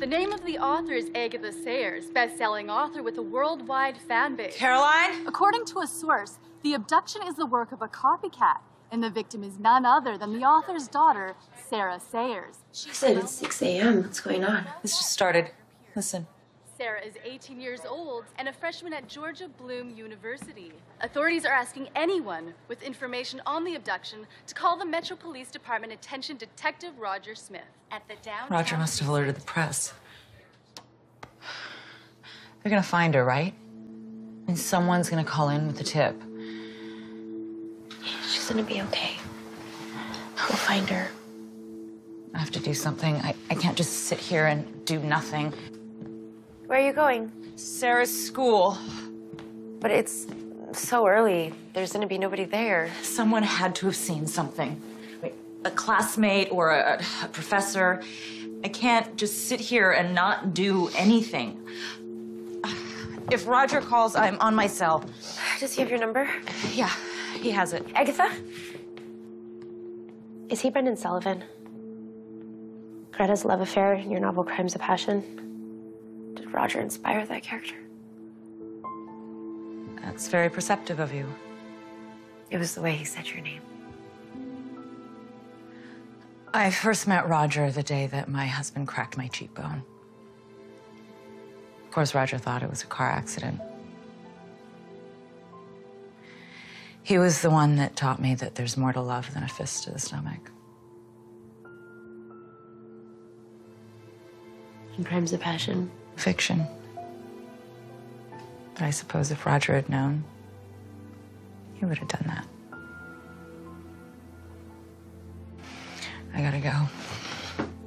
The name of the author is Agatha Sayers, best-selling author with a worldwide fan base. Caroline? According to a source, the abduction is the work of a copycat, and the victim is none other than the author's daughter, Sarah Sayers. She said it's 6 a.m. What's going on? This just started. Listen. Sarah is 18 years old and a freshman at Georgia Bloom University. Authorities are asking anyone with information on the abduction to call the Metro Police Department attention Detective Roger Smith at the downtown... Roger must have alerted the press. They're gonna find her, right? And someone's gonna call in with the tip. She's gonna be okay. We'll find her. I have to do something. I can't just sit here and do nothing. Where are you going? Sarah's school. But it's so early. There's gonna be nobody there. Someone had to have seen something. A classmate or a professor. I can't just sit here and not do anything. If Roger calls, I'm on my cell. Does he have your number? Yeah, he has it. Agatha? Is he Brendan Sullivan? Greta's love affair in your novel Crimes of Passion? Did Roger inspire that character? That's very perceptive of you. It was the way he said your name. I first met Roger the day that my husband cracked my cheekbone. Of course, Roger thought it was a car accident. He was the one that taught me that there's more to love than a fist to the stomach. In Crimes of Passion? Fiction. But I suppose if Roger had known, he would have done that. I gotta go.